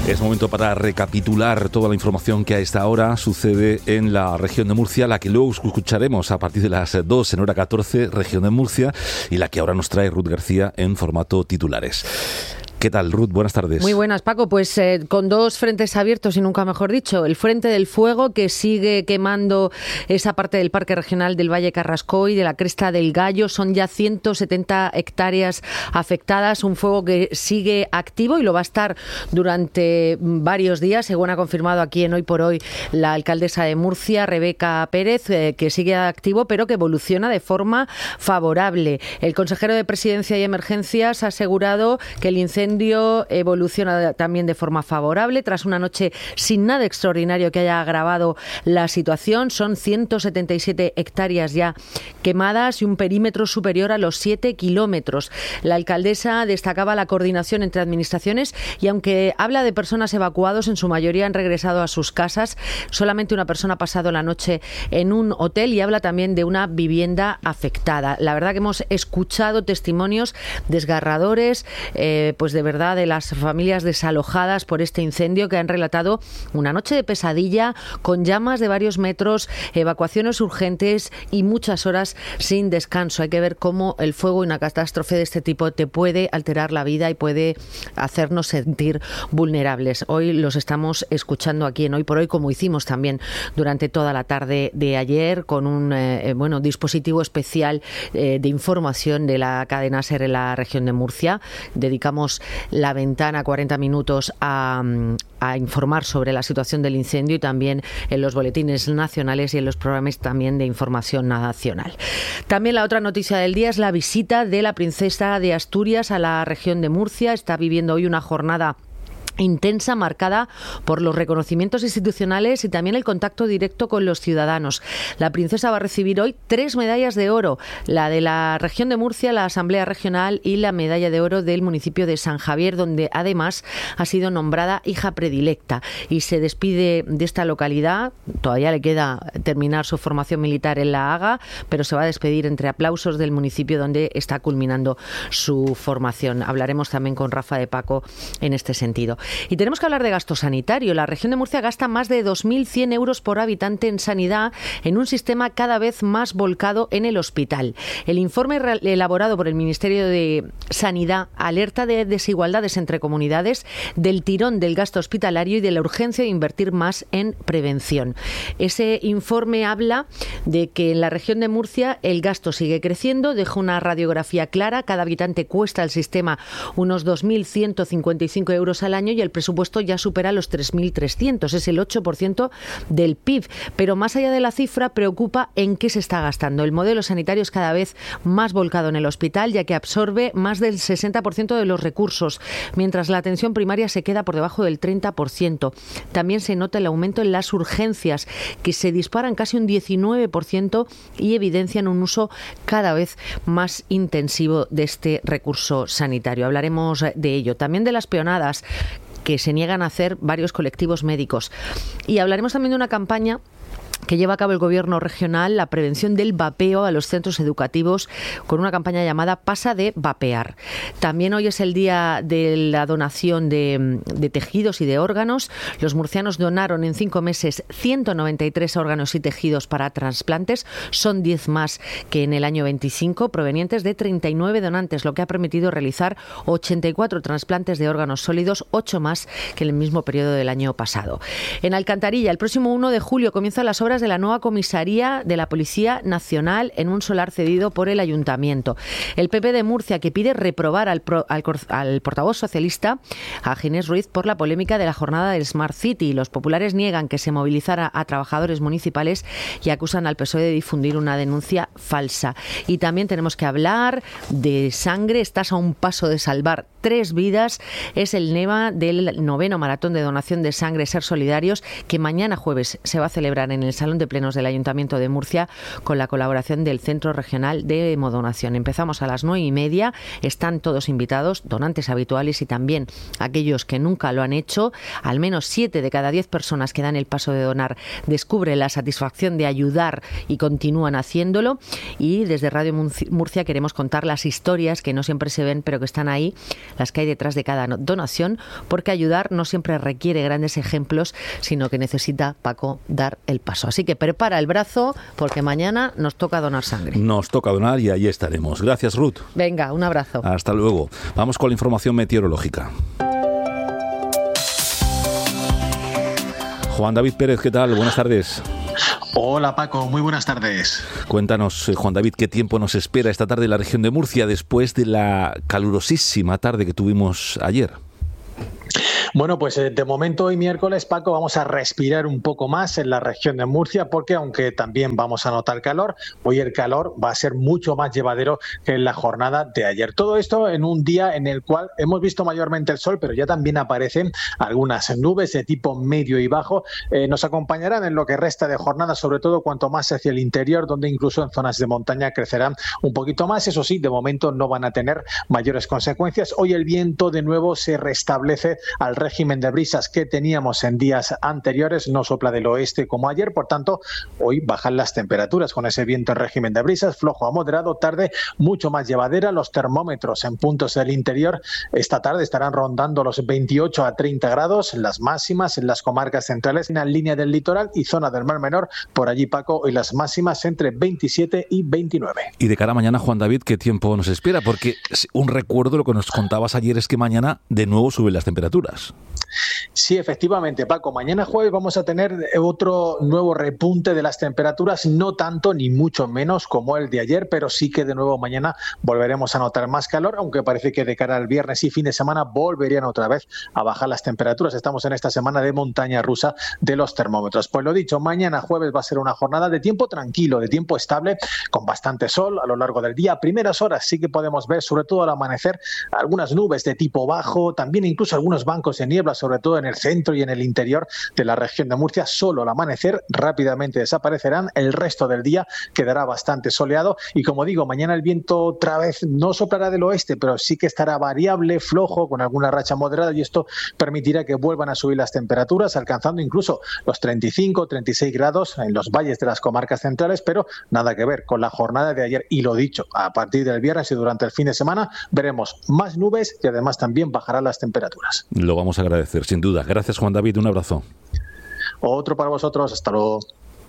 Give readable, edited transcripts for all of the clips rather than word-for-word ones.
Es momento para recapitular toda la información que a esta hora sucede en la región de Murcia, la que luego escucharemos a partir de las 2 en hora 14, región de Murcia, y la que ahora nos trae Ruth García en formato titulares. ¿Qué tal, Ruth? Buenas tardes. Muy buenas, Paco. Pues con dos frentes abiertos y nunca mejor dicho. El frente del fuego, que sigue quemando esa parte del Parque Regional del Valle Carrascoy, de la Cresta del Gallo. Son ya 170 hectáreas afectadas. Un fuego que sigue activo y lo va a estar durante varios días, según ha confirmado aquí en Hoy por Hoy la alcaldesa de Murcia, Rebeca Pérez, que sigue activo, pero que evoluciona de forma favorable. El consejero de Presidencia y Emergencias ha asegurado que el incendio evoluciona también de forma favorable tras una noche sin nada extraordinario que haya agravado la situación. Son 177 hectáreas ya quemadas y un perímetro superior a los 7 kilómetros. La alcaldesa destacaba la coordinación entre administraciones y aunque habla de personas evacuados, en su mayoría han regresado a sus casas. Solamente una persona ha pasado la noche en un hotel y habla también de una vivienda afectada. La verdad que hemos escuchado testimonios desgarradores, pues de verdad, de las familias desalojadas por este incendio, que han relatado una noche de pesadilla con llamas de varios metros, evacuaciones urgentes y muchas horas sin descanso. Hay que ver cómo el fuego y una catástrofe de este tipo te puede alterar la vida y puede hacernos sentir vulnerables. Hoy los estamos escuchando aquí en Hoy por Hoy, como hicimos también durante toda la tarde de ayer, con un dispositivo especial de información de la cadena SER en la región de Murcia. Dedicamos la ventana 40 minutos a informar sobre la situación del incendio y también en los boletines nacionales y en los programas también de información nacional. También la otra noticia del día es la visita de la princesa de Asturias a la región de Murcia. Está viviendo hoy una jornada intensa, marcada por los reconocimientos institucionales y también el contacto directo con los ciudadanos. La princesa va a recibir hoy 3 medallas de oro, la de la región de Murcia, la Asamblea Regional y la medalla de oro del municipio de San Javier, donde además ha sido nombrada hija predilecta, y se despide de esta localidad. Todavía le queda terminar su formación militar en La Haga, pero se va a despedir entre aplausos del municipio donde está culminando su formación. Hablaremos también con Rafa de Paco en este sentido. Y tenemos que hablar de gasto sanitario. La región de Murcia gasta más de 2.100 euros por habitante en sanidad, en un sistema cada vez más volcado en el hospital. El informe elaborado por el Ministerio de Sanidad alerta de desigualdades entre comunidades, del tirón del gasto hospitalario y de la urgencia de invertir más en prevención. Ese informe habla de que en la región de Murcia el gasto sigue creciendo, deja una radiografía clara. Cada habitante cuesta al sistema unos 2.155 euros al año y el presupuesto ya supera los 3.300, es el 8% del PIB. Pero más allá de la cifra, preocupa en qué se está gastando. El modelo sanitario es cada vez más volcado en el hospital, ya que absorbe más del 60% de los recursos, mientras la atención primaria se queda por debajo del 30%. También se nota el aumento en las urgencias, que se disparan casi un 19% y evidencian un uso cada vez más intensivo de este recurso sanitario. Hablaremos de ello. También de las peonadas que se niegan a hacer varios colectivos médicos. Y hablaremos también de una campaña que lleva a cabo el Gobierno regional, la prevención del vapeo a los centros educativos, con una campaña llamada Pasa de Vapear. También hoy es el día de la donación de tejidos y de órganos. Los murcianos donaron en 5 meses 193 órganos y tejidos para trasplantes. Son 10 más que en el año 25, provenientes de 39 donantes, lo que ha permitido realizar 84 trasplantes de órganos sólidos, 8 más que en el mismo periodo del año pasado. En Alcantarilla, el próximo 1 de julio comienzan las obras de la nueva comisaría de la Policía Nacional en un solar cedido por el Ayuntamiento. El PP de Murcia, que pide reprobar al portavoz socialista, a Ginés Ruiz, por la polémica de la jornada del Smart City. Los populares niegan que se movilizara a trabajadores municipales y acusan al PSOE de difundir una denuncia falsa. Y también tenemos que hablar de sangre. Estás a un paso de salvar 3 vidas. Es el lema del 9º maratón de donación de sangre Ser Solidarios, que mañana jueves se va a celebrar en el Salón de Plenos del Ayuntamiento de Murcia, con la colaboración del Centro Regional de Hemodonación. Empezamos a las 9:30. Están todos invitados, donantes habituales y también aquellos que nunca lo han hecho. Al menos 7 de cada 10 personas que dan el paso de donar descubren la satisfacción de ayudar y continúan haciéndolo. Y desde Radio Murcia queremos contar las historias que no siempre se ven, pero que están ahí, las que hay detrás de cada donación, porque ayudar no siempre requiere grandes ejemplos, sino que necesita, Paco, dar el paso. Así que prepara el brazo, porque mañana nos toca donar sangre. Nos toca donar y ahí estaremos. Gracias, Ruth. Venga, un abrazo. Hasta luego. Vamos con la información meteorológica. Juan David Pérez, ¿qué tal? Buenas tardes. Hola Paco, muy buenas tardes. Cuéntanos, Juan David, ¿qué tiempo nos espera esta tarde en la región de Murcia después de la calurosísima tarde que tuvimos ayer? Bueno, pues de momento hoy miércoles, Paco, vamos a respirar un poco más en la región de Murcia, porque aunque también vamos a notar calor, hoy el calor va a ser mucho más llevadero que en la jornada de ayer. Todo esto en un día en el cual hemos visto mayormente el sol, pero ya también aparecen algunas nubes de tipo medio y bajo. Nos acompañarán en lo que resta de jornada, sobre todo cuanto más hacia el interior, donde incluso en zonas de montaña crecerán un poquito más. Eso sí, de momento no van a tener mayores consecuencias. Hoy el viento de nuevo se restablece al régimen de brisas que teníamos en días anteriores, no sopla del oeste como ayer, por tanto hoy bajan las temperaturas con ese viento en régimen de brisas, flojo a moderado, tarde mucho más llevadera. Los termómetros en puntos del interior esta tarde estarán rondando los 28 a 30 grados, las máximas en las comarcas centrales, en la línea del litoral y zona del Mar Menor, por allí Paco, hoy las máximas entre 27 y 29. Y de cara a mañana, Juan David, ¿qué tiempo nos espera? Porque un recuerdo, lo que nos contabas ayer es que mañana de nuevo suben las temperaturas. Sí, efectivamente, Paco. Mañana jueves vamos a tener otro nuevo repunte de las temperaturas, no tanto ni mucho menos como el de ayer, pero sí que de nuevo mañana volveremos a notar más calor, aunque parece que de cara al viernes y fin de semana volverían otra vez a bajar las temperaturas. Estamos en esta semana de montaña rusa de los termómetros. Pues lo dicho, mañana jueves va a ser una jornada de tiempo tranquilo, de tiempo estable, con bastante sol a lo largo del día. A primeras horas sí que podemos ver, sobre todo al amanecer, algunas nubes de tipo bajo, también incluso algunos bancos de niebla, sobre todo en el centro y en el interior de la región de Murcia. Solo al amanecer rápidamente desaparecerán. El resto del día quedará bastante soleado y, como digo, mañana el viento otra vez no soplará del oeste, pero sí que estará variable, flojo, con alguna racha moderada, y esto permitirá que vuelvan a subir las temperaturas, alcanzando incluso los 35, 36 grados en los valles de las comarcas centrales, pero nada que ver con la jornada de ayer. Y lo dicho, a partir del viernes y durante el fin de semana veremos más nubes y además también bajarán las temperaturas. Lo vamos a agradecer, sin duda. Gracias, Juan David. Un abrazo. Otro para vosotros. Hasta luego.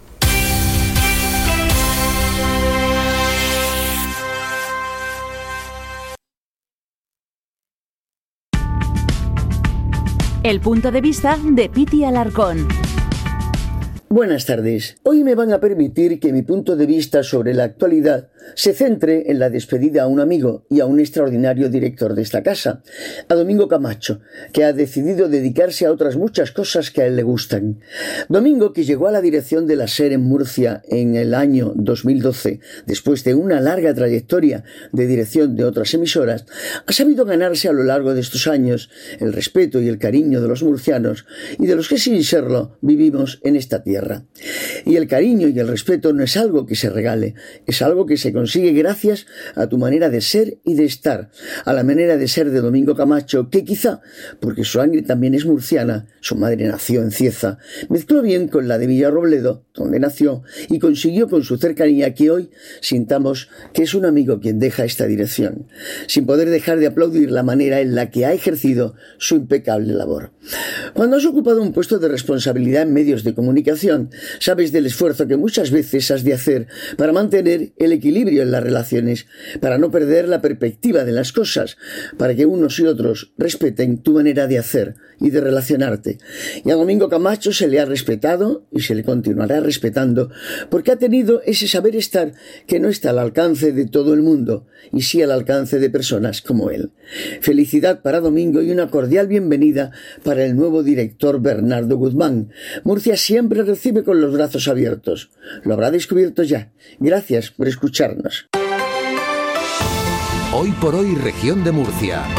El punto de vista de Piti Alarcón. Buenas tardes. Hoy me van a permitir que mi punto de vista sobre la actualidad se centre en la despedida a un amigo y a un extraordinario director de esta casa, a Domingo Camacho, que ha decidido dedicarse a otras muchas cosas que a él le gustan. Domingo, que llegó a la dirección de la SER en Murcia en el año 2012, después de una larga trayectoria de dirección de otras emisoras, ha sabido ganarse a lo largo de estos años el respeto y el cariño de los murcianos y de los que sin serlo vivimos en esta tierra. Y el cariño y el respeto no es algo que se regale, es algo que se consigue gracias a tu manera de ser y de estar, a la manera de ser de Domingo Camacho, que quizá, porque su sangre también es murciana, su madre nació en Cieza, mezcló bien con la de Villarrobledo, donde nació, y consiguió con su cercanía que hoy sintamos que es un amigo quien deja esta dirección, sin poder dejar de aplaudir la manera en la que ha ejercido su impecable labor. Cuando has ocupado un puesto de responsabilidad en medios de comunicación, sabes del esfuerzo que muchas veces has de hacer para mantener el equilibrio en las relaciones, para no perder la perspectiva de las cosas, para que unos y otros respeten tu manera de hacer y de relacionarte. Y a Domingo Camacho se le ha respetado y se le continuará respetando, porque ha tenido ese saber estar que no está al alcance de todo el mundo, y sí al alcance de personas como él. Felicidad para Domingo y una cordial bienvenida para el nuevo director Bernardo Guzmán. Murcia siempre recibe con los brazos abiertos. Lo habrá descubierto ya. Gracias por escucharnos. Hoy por hoy, Región de Murcia.